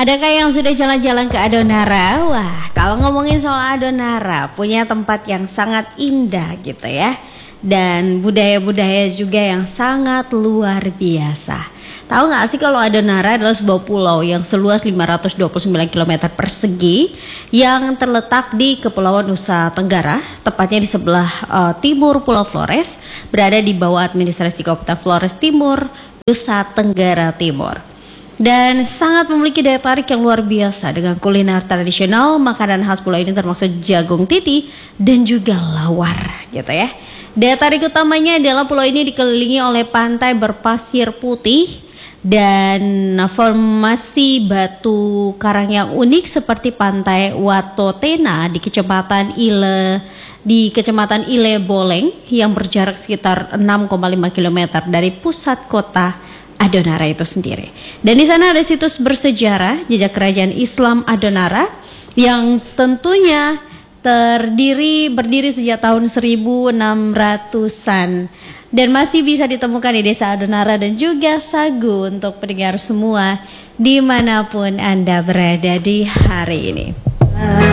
Adakah yang sudah jalan-jalan ke Adonara? Wah, kalau ngomongin soal Adonara, punya tempat yang sangat indah gitu ya. Dan budaya-budaya juga yang sangat luar biasa. Tahu nggak sih kalau Adonara adalah sebuah pulau yang seluas 529 km persegi yang terletak di Kepulauan Nusa Tenggara, tepatnya di sebelah timur Pulau Flores, berada di bawah administrasi Kabupaten Flores Timur, Nusa Tenggara Timur. Dan sangat memiliki daya tarik yang luar biasa dengan kuliner tradisional. Makanan khas pulau ini termasuk jagung titi dan juga lawar gitu ya. Daya tarik utamanya adalah pulau ini dikelilingi oleh pantai berpasir putih dan formasi batu karang yang unik seperti pantai Watotena di Kecamatan Ile Boleng yang berjarak sekitar 6,5 km dari pusat kota Adonara itu sendiri. Dan di sana ada situs bersejarah jejak kerajaan Islam Adonara yang tentunya berdiri sejak tahun 1600-an dan masih bisa ditemukan di Desa Adonara dan juga Sagu untuk pendengar semua dimanapun Anda berada di hari ini.